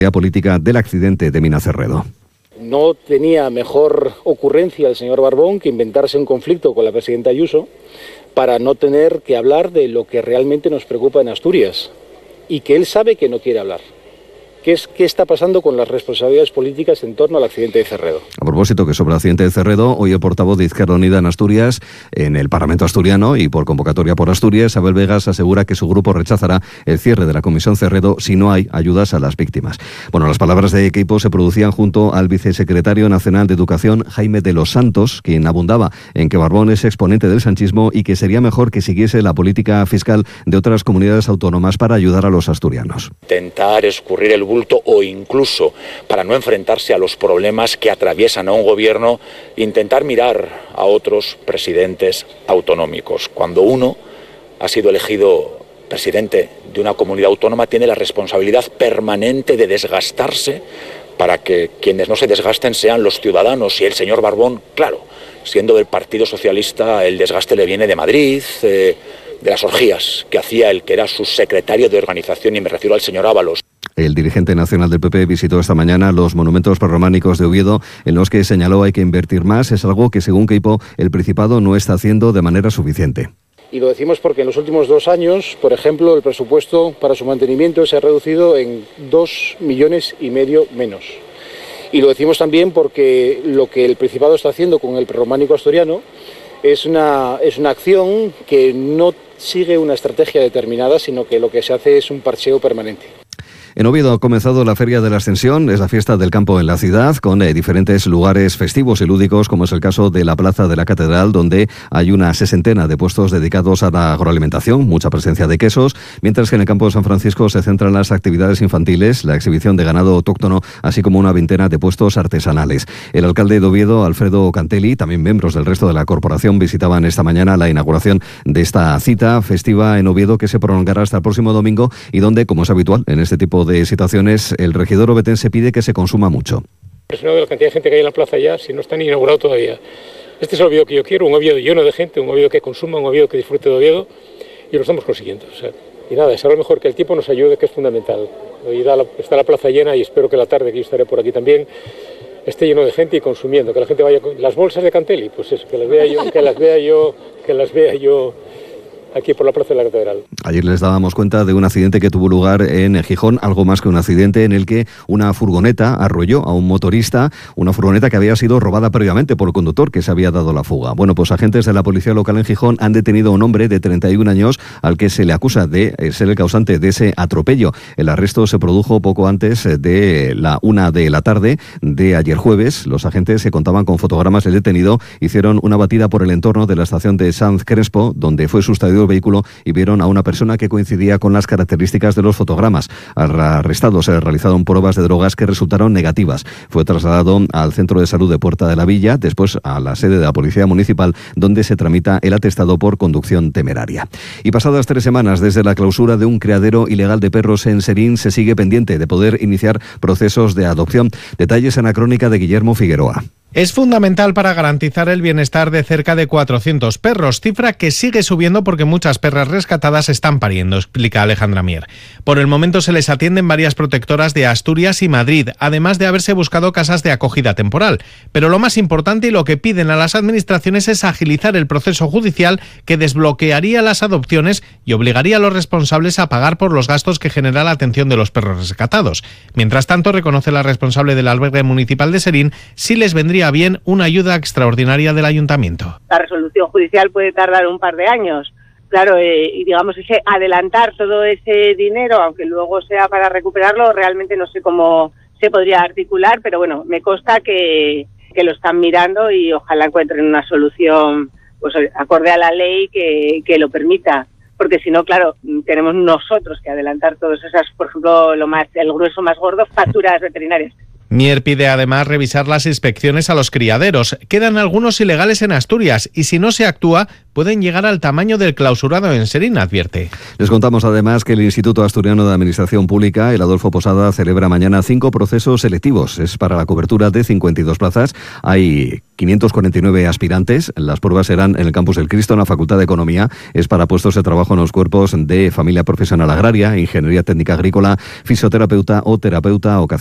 política del accidente de Mina Cerredo. No tenía mejor ocurrencia el señor Barbón que inventarse un conflicto con la presidenta Ayuso para no tener que hablar de lo que realmente nos preocupa en Asturias y que él sabe que no quiere hablar. ¿Qué está pasando con las responsabilidades políticas en torno al accidente de Cerredo? A propósito, que sobre el accidente de Cerredo, hoy el portavoz de Izquierda Unida en Asturias, en el Parlamento asturiano y por convocatoria por Asturias, Abel Vegas, asegura que su grupo rechazará el cierre de la Comisión Cerredo si no hay ayudas a las víctimas. Bueno, las palabras de Queipo se producían junto al vicesecretario nacional de Educación, Jaime de los Santos, quien abundaba en que Barbón es exponente del sanchismo y que sería mejor que siguiese la política fiscal de otras comunidades autónomas para ayudar a los asturianos. Intentar escurrir el bulto o incluso, para no enfrentarse a los problemas que atraviesan a un gobierno, intentar mirar a otros presidentes autonómicos. Cuando uno ha sido elegido presidente de una comunidad autónoma, tiene la responsabilidad permanente de desgastarse para que quienes no se desgasten sean los ciudadanos. Y el señor Barbón, claro, siendo del Partido Socialista, el desgaste le viene de Madrid, de las orgías que hacía el que era su secretario de organización, y me refiero al señor Ábalos. El dirigente nacional del PP visitó esta mañana los monumentos prerrománicos de Oviedo, en los que señaló hay que invertir más. Es algo que, según Queipo, el Principado no está haciendo de manera suficiente. Y lo decimos porque en los últimos 2 años, por ejemplo, el presupuesto para su mantenimiento se ha reducido en 2,5 millones menos. Y lo decimos también porque lo que el Principado está haciendo con el prerrománico asturiano es una acción que no sigue una estrategia determinada, sino que lo que se hace es un parcheo permanente. En Oviedo ha comenzado la Feria de la Ascensión, es la fiesta del campo en la ciudad, con diferentes lugares festivos y lúdicos, como es el caso de la Plaza de la Catedral, donde hay una 60 de puestos dedicados a la agroalimentación, mucha presencia de quesos, mientras que en el campo de San Francisco se centran las actividades infantiles, la exhibición de ganado autóctono, así como una 20 de puestos artesanales. El alcalde de Oviedo, Alfredo Cantelli, también miembros del resto de la corporación, visitaban esta mañana la inauguración de esta cita festiva en Oviedo, que se prolongará hasta el próximo domingo y donde, como es habitual en este tipo de situaciones, el regidor ovetense pide que se consuma mucho. Impresionado de la cantidad de gente que hay en la plaza ya, si no está ni inaugurado todavía. Este es el Oviedo que yo quiero, un Oviedo lleno de gente, un Oviedo que consuma, un Oviedo que disfrute de Oviedo, y lo estamos consiguiendo. Y nada, es a lo mejor que el tiempo nos ayude, que es fundamental. Hoy está la plaza llena y espero que la tarde, que yo estaré por aquí también, esté lleno de gente y consumiendo, que la gente vaya con las bolsas de Cantelli, pues eso, que las vea yo aquí por la Plaza de la Catedral. Ayer les dábamos cuenta de un accidente que tuvo lugar en Gijón, algo más que un accidente, en el que una furgoneta arrolló a un motorista, una furgoneta que había sido robada previamente por el conductor que se había dado la fuga. Bueno, pues agentes de la policía local en Gijón han detenido a un hombre de 31 años al que se le acusa de ser el causante de ese atropello. El arresto se produjo poco antes de la 1 de la tarde de ayer jueves. Los agentes, que contaban con fotogramas del detenido, hicieron una batida por el entorno de la estación de Sanz Crespo, donde fue sustraído el vehículo, y vieron a una persona que coincidía con las características de los fotogramas. Al arrestado se realizaron pruebas de drogas que resultaron negativas. Fue trasladado al Centro de Salud de Puerta de la Villa, después a la sede de la Policía Municipal, donde se tramita el atestado por conducción temeraria. Y pasadas 3 semanas desde la clausura de un criadero ilegal de perros en Serín, se sigue pendiente de poder iniciar procesos de adopción. Detalles en la crónica de Guillermo Figueroa. Es fundamental para garantizar el bienestar de cerca de 400 perros, cifra que sigue subiendo porque muchas perras rescatadas están pariendo, explica Alejandra Mier. Por el momento se les atienden varias protectoras de Asturias y Madrid, además de haberse buscado casas de acogida temporal. Pero lo más importante y lo que piden a las administraciones es agilizar el proceso judicial que desbloquearía las adopciones y obligaría a los responsables a pagar por los gastos que genera la atención de los perros rescatados. Mientras tanto, reconoce la responsable del albergue municipal de Serín, si les vendría bien una ayuda extraordinaria del ayuntamiento. La resolución judicial puede tardar un par de años. Claro, y digamos, ese adelantar todo ese dinero, aunque luego sea para recuperarlo, realmente no sé cómo se podría articular, pero bueno, me consta que lo están mirando y ojalá encuentren una solución pues acorde a la ley que lo permita. Porque si no, claro, tenemos nosotros que adelantar todas esas, por ejemplo, el grueso más gordo, facturas veterinarias. Mier pide además revisar las inspecciones a los criaderos. Quedan algunos ilegales en Asturias y si no se actúa pueden llegar al tamaño del clausurado en Serín, advierte. Les contamos además que el Instituto Asturiano de Administración Pública, el Adolfo Posada, celebra mañana 5 procesos selectivos. Es para la cobertura de 52 plazas. Hay 549 aspirantes. Las pruebas serán en el Campus del Cristo, en la Facultad de Economía. Es para puestos de trabajo en los cuerpos de familia profesional agraria, ingeniería técnica agrícola, fisioterapeuta o terapeuta ocasional.